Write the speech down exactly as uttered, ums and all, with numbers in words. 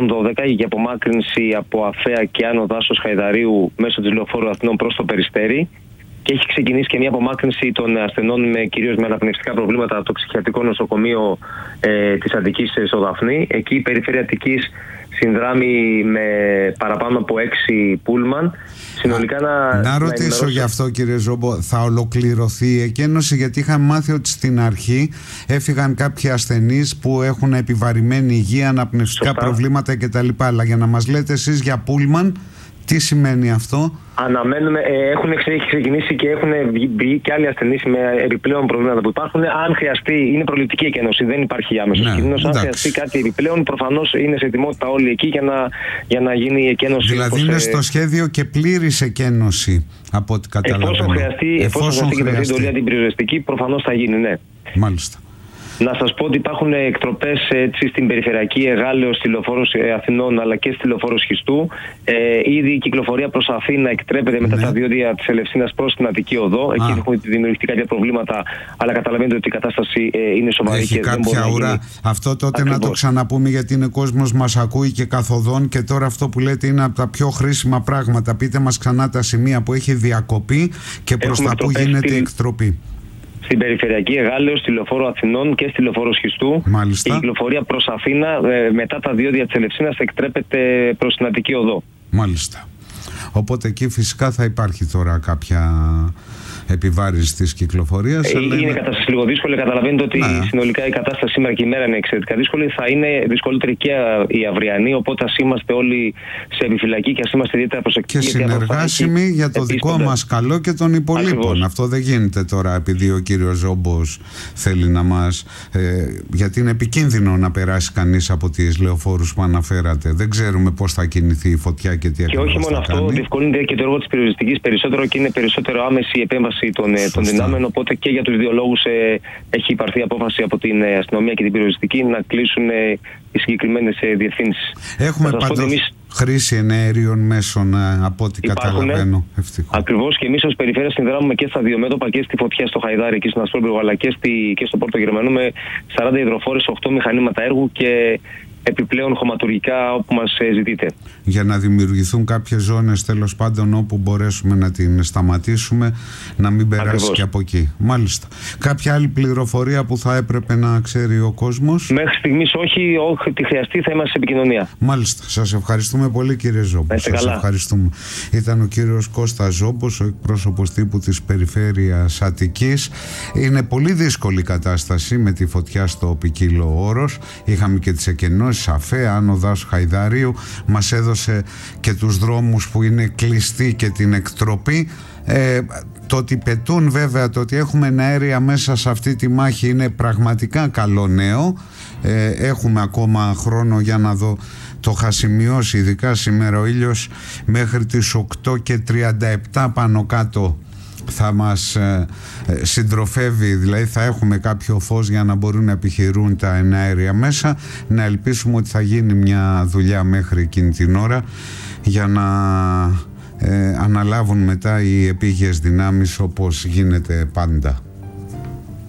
Αθηνών δώδεκα για απομάκρυνση από Αφαία και Άνω Δάσος Χαϊδαρίου μέσω της Λεωφόρου Αθηνών προς το Περιστέρι. Και έχει ξεκινήσει και μια απομάκρυνση των ασθενών με, κυρίως με αναπνευστικά προβλήματα από το ψυχιατρικό νοσοκομείο ε, της Αττικής στο Δαφνί. Εκεί η περιφέρεια Αττικής συνδράμει με παραπάνω από έξι πούλμαν. Συνολικά να, να, να ρωτήσω ενημερώσω... γι' αυτό, κύριε Ζόμπο, θα ολοκληρωθεί η εκένωση? Γιατί είχαμε μάθει ότι στην αρχή έφυγαν κάποιοι ασθενείς που έχουν επιβαρημένη υγεία, αναπνευστικά Σωστά. προβλήματα κτλ. Αλλά για να μας λέτε εσείς για πούλμαν, τι σημαίνει αυτό? Αναμένουμε, ε, έχουν ξεκινήσει και έχουν μπει και άλλοι ασθενείς με επιπλέον προβλήματα που υπάρχουν. Αν χρειαστεί, είναι προληπτική εκένωση, δεν υπάρχει άμεσος ναι, κίνδυνος. Αν χρειαστεί κάτι επιπλέον, προφανώς είναι σε ετοιμότητα όλοι εκεί για να, για να γίνει η εκένωση. Δηλαδή όπως, είναι στο ε... σχέδιο και πλήρης εκένωση, από ό,τι καταλαβαίνω. Εφόσον χρειαστεί, εφόσον εφόσον χρειαστεί και το εντολή την πυροσβεστική, προφανώς θα γίνει, ναι. Μάλιστα. Να σας πω ότι υπάρχουν εκτροπές έτσι, στην περιφερειακή Εγάλεως, στη Λεωφόρο Αθηνών αλλά και στη Λεωφόρο Σχιστού. Ε, ήδη η κυκλοφορία προς Αθήνα εκτρέπεται μετά ναι. τα διόδια της Ελευσίνας προς την Αττική Οδό. Εκεί έχουν δημιουργηθεί κάποια προβλήματα, αλλά καταλαβαίνετε ότι η κατάσταση ε, είναι σοβαρή. Έχει και κάποια δεν μπορεί ουρά. να γίνει. Αυτό τότε Ακριβώς. Να το ξαναπούμε, γιατί είναι κόσμος μας ακούει και καθοδόν, και τώρα αυτό που λέτε είναι από τα πιο χρήσιμα πράγματα. Πείτε μας ξανά τα σημεία που έχει διακοπεί και προς τα που γίνεται η εκτροπή. Στην περιφερειακή Εγάλεως, στη Λεωφόρο Αθηνών και στη Λεωφόρο Σχιστού. Μάλιστα. Η κυκλοφορία προς Αθήνα ε, μετά τα διόδια της Ελευσίνας εκτρέπεται προς την Αττική Οδό. Μάλιστα. Οπότε εκεί φυσικά θα υπάρχει τώρα κάποια επιβάρυνση της κυκλοφορίας. Ε, είναι η κατάσταση λίγο δύσκολη. Καταλαβαίνετε ότι ναι. συνολικά η κατάσταση σήμερα και η μέρα είναι εξαιρετικά δύσκολη. Θα είναι δυσκολότερη και η αυριανή. Οπότε ας είμαστε όλοι σε επιφυλακή και ας είμαστε ιδιαίτερα προσεκτικοί. Και συνεργάσιμοι για το δικό μας καλό και των υπολείπων. Ακριβώς. Αυτό δεν γίνεται τώρα επειδή ο κύριος Ζόμπος θέλει να μας. Ε, γιατί είναι επικίνδυνο να περάσει κανείς από τις λεωφόρους που αναφέρατε. Δεν ξέρουμε πώς θα κινηθεί η φωτιά και τι ακριβώς θα κάνει. Και όχι μόνο αυτό, διευκολύνεται και το έργο της πυροσβεστικής περισσότερο και είναι περισσότερο άμεση η επέμβαση των, των δυνάμεων, οπότε και για τους δύο λόγους ε, έχει υπαρθεί απόφαση από την ε, αστυνομία και την πυροσβεστική να κλείσουν ε, οι συγκεκριμένες ε, διευθύνσεις. Έχουμε πάντως εμείς... χρήση εναέριων μέσων ε, από ό,τι καταλαβαίνω. Ακριβώς, και εμείς ως περιφέρεια συνδράμουμε και στα δύο μέτωπα, και στη φωτιά στο Χαϊδάρι και στον Ασπρόμπυργο, αλλά και, στη, και στο Πόρτο Γερμανού, με σαράντα υδροφόρες, οκτώ μηχανήματα έργου και επιπλέον χωματουργικά όπου μας ζητείτε. Για να δημιουργηθούν κάποιες ζώνες τέλος πάντων όπου μπορέσουμε να την σταματήσουμε, να μην περάσει Ακριβώς. και από εκεί. Μάλιστα. Κάποια άλλη πληροφορία που θα έπρεπε να ξέρει ο κόσμος? Μέχρι στιγμής όχι, όχι τι χρειαστεί θα είμαστε σε επικοινωνία. Μάλιστα. Σας ευχαριστούμε πολύ, κύριε Ζόμπο. Σας καλά. ευχαριστούμε. Ήταν ο κύριος Κώστας Ζόμπος, ο εκπρόσωπος τύπου της περιφέρειας Αττικής. Είναι πολύ δύσκολη η κατάσταση με τη φωτιά στο Ποικίλο Όρος. Είχαμε και τις εκενώσεις Αφαία, Άνω Δάσου Χαϊδαρίου, μας έδωσε και τους δρόμους που είναι κλειστοί και την εκτροπή. Ε, το ότι πετούν βέβαια, το ότι έχουμε αέρια μέσα σε αυτή τη μάχη είναι πραγματικά καλό νέο. Ε, έχουμε ακόμα χρόνο για να δω. Το είχα σημειώσει, ειδικά σήμερα ο ήλιος μέχρι τις οκτώ και τριάντα επτά πάνω κάτω θα μας ε, ε, συντροφεύει, δηλαδή θα έχουμε κάποιο φως για να μπορούν να επιχειρούν τα εναέρια μέσα. Να ελπίσουμε ότι θα γίνει μια δουλειά μέχρι εκείνη την ώρα για να ε, αναλάβουν μετά οι επίγειες δυνάμεις όπως γίνεται πάντα.